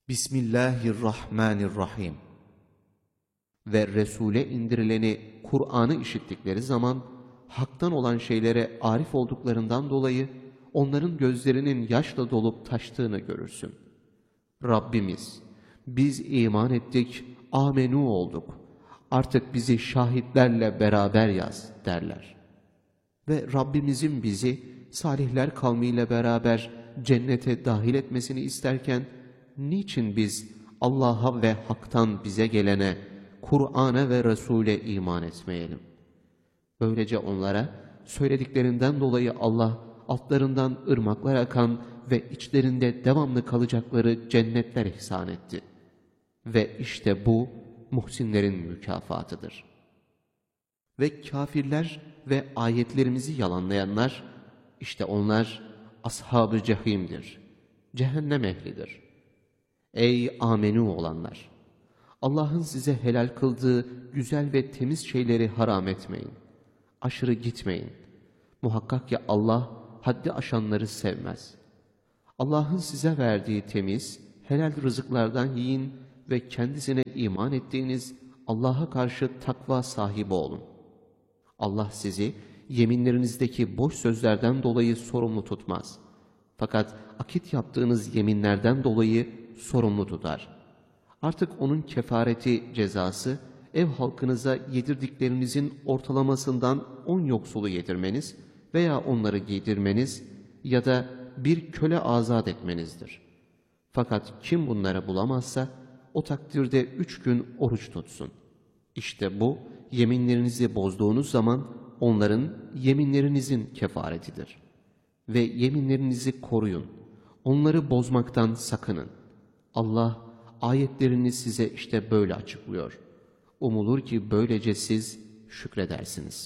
Bismillahirrahmanirrahim. Ve Resul'e indirileni, Kur'an'ı işittikleri zaman, haktan olan şeylere arif olduklarından dolayı, onların gözlerinin yaşla dolup taştığını görürsün. Rabbimiz, biz iman ettik, amenü olduk. Artık bizi şahitlerle beraber yaz derler. Ve Rabbimizin bizi salihler kavmiyle beraber cennete dahil etmesini isterken, niçin biz Allah'a ve haktan bize gelene, Kur'an'a ve Resul'e iman etmeyelim? Böylece onlara söylediklerinden dolayı Allah altlarından ırmaklar akan ve içlerinde devamlı kalacakları cennetler ihsan etti. Ve işte bu muhsinlerin mükafatıdır. Ve kafirler ve ayetlerimizi yalanlayanlar, işte onlar ashab-ı cehimdir, cehennem ehlidir. Ey amenü olanlar! Allah'ın size helal kıldığı güzel ve temiz şeyleri haram etmeyin. Aşırı gitmeyin. Muhakkak ki Allah haddi aşanları sevmez. Allah'ın size verdiği temiz, helal rızıklardan yiyin ve kendisine iman ettiğiniz Allah'a karşı takva sahibi olun. Allah sizi yeminlerinizdeki boş sözlerden dolayı sorumlu tutmaz. Fakat akit yaptığınız yeminlerden dolayı sorumlu tutar. Artık onun kefareti, cezası, ev halkınıza yedirdiklerinizin ortalamasından 10 yoksulu yedirmeniz veya onları giydirmeniz ya da bir köle azat etmenizdir. Fakat kim bunları bulamazsa, o takdirde 3 gün oruç tutsun. İşte bu, yeminlerinizi bozduğunuz zaman onların yeminlerinizin kefaretidir. Ve yeminlerinizi koruyun. Onları bozmaktan sakının. Allah ayetlerini size işte böyle açıklıyor. Umulur ki böylece siz şükredersiniz.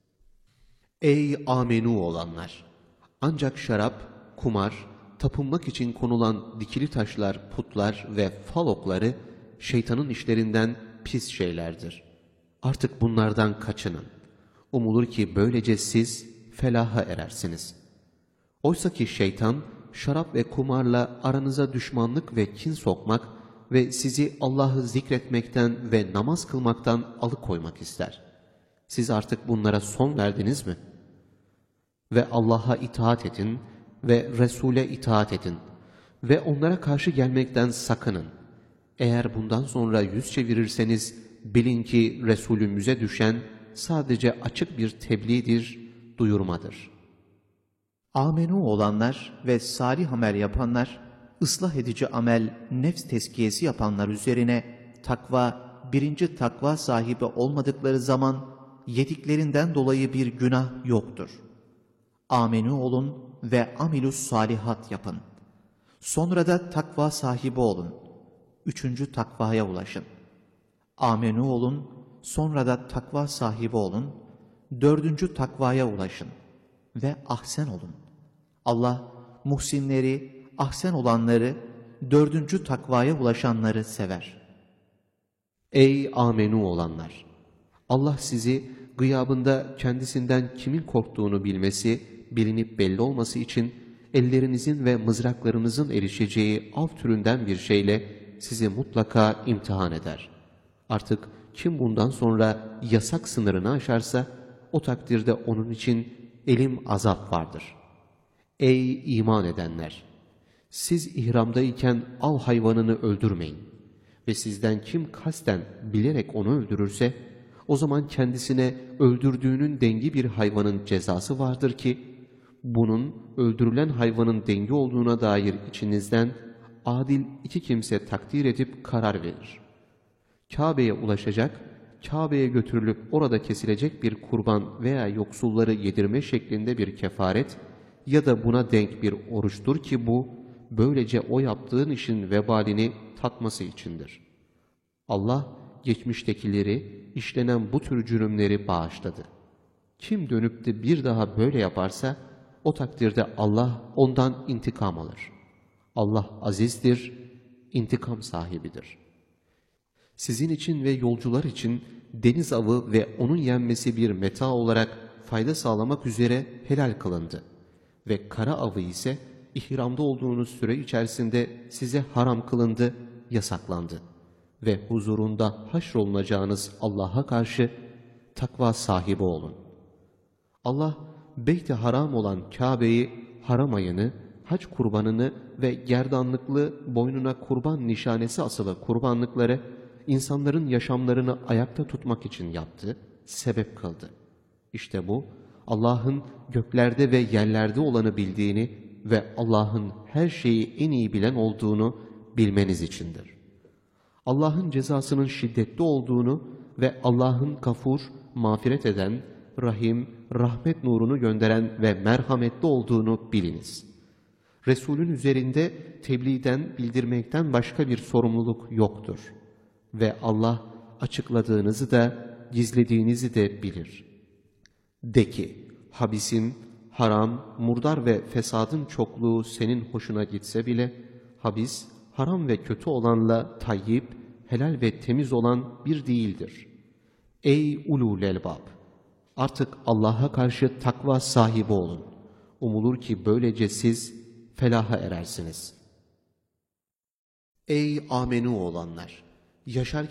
Ey amenü olanlar! Ancak şarap, kumar, tapınmak için konulan dikili taşlar, putlar ve fal okları şeytanın işlerinden pis şeylerdir. Artık bunlardan kaçının. Umulur ki böylece siz felaha erersiniz. Oysa ki şeytan, şarap ve kumarla aranıza düşmanlık ve kin sokmak ve sizi Allah'ı zikretmekten ve namaz kılmaktan alıkoymak ister. Siz artık bunlara son verdiniz mi? Ve Allah'a itaat edin ve Resul'e itaat edin ve onlara karşı gelmekten sakının. Eğer bundan sonra yüz çevirirseniz bilin ki Resulümüze düşen sadece açık bir tebliğdir, duyurmadır. Amenü olanlar ve salih amel yapanlar, ıslah edici amel, nefs tezkiyesi yapanlar üzerine takva, birinci takva sahibi olmadıkları zaman yediklerinden dolayı bir günah yoktur. Amenü olun ve amilus salihat yapın. Sonra da takva sahibi olun. 3. takvaya ulaşın. Amenü olun, sonra da takva sahibi olun. 4. takvaya ulaşın ve ahsen olun. Allah muhsinleri, ahsen olanları, 4. takvaya ulaşanları sever. Ey amenü olanlar! Allah sizi gıyabında kendisinden kimin korktuğunu bilmesi, bilinip belli olması için ellerinizin ve mızraklarınızın erişeceği av türünden bir şeyle sizi mutlaka imtihan eder. Artık kim bundan sonra yasak sınırını aşarsa, o takdirde onun için elim azap vardır. Ey iman edenler! Siz ihramdayken av hayvanını öldürmeyin. Ve sizden kim kasten bilerek onu öldürürse, o zaman kendisine öldürdüğünün dengi bir hayvanın cezası vardır ki, bunun öldürülen hayvanın dengi olduğuna dair içinizden adil 2 kimse takdir edip karar verir. Kabe'ye ulaşacak, Kabe'ye götürülüp orada kesilecek bir kurban veya yoksulları yedirme şeklinde bir kefaret ya da buna denk bir oruçtur ki bu, böylece o yaptığın işin vebalini tatması içindir. Allah geçmiştekileri, işlenen bu tür cürümleri bağışladı. Kim dönüp de bir daha böyle yaparsa, o takdirde Allah ondan intikam alır. Allah azizdir, intikam sahibidir. Sizin için ve yolcular için deniz avı ve onun yenmesi bir meta olarak fayda sağlamak üzere helal kılındı. Ve kara avı ise ihramda olduğunuz süre içerisinde size haram kılındı, yasaklandı. Ve huzurunda haşrolunacağınız Allah'a karşı takva sahibi olun. Allah, Beyt-i Haram olan Kabe'yi, haram ayını, hac kurbanını ve gerdanlıklı boynuna kurban nişanesi asılı kurbanlıkları insanların yaşamlarını ayakta tutmak için yaptı, sebep kıldı. İşte bu, Allah'ın göklerde ve yerlerde olanı bildiğini ve Allah'ın her şeyi en iyi bilen olduğunu bilmeniz içindir. Allah'ın cezasının şiddetli olduğunu ve Allah'ın gafur, mağfiret eden, rahim, rahmet nurunu gönderen ve merhametli olduğunu biliniz. Resulün üzerinde tebliğden, bildirmekten başka bir sorumluluk yoktur. Ve Allah açıkladığınızı da, gizlediğinizi de bilir. De ki, habisin, haram, murdar ve fesadın çokluğu senin hoşuna gitse bile, habis, haram ve kötü olanla tayyip, helal ve temiz olan bir değildir. Ey ulul elbab! Artık Allah'a karşı takva sahibi olun. Umulur ki böylece siz felaha erersiniz. Ey amenu olanlar! Yaşarken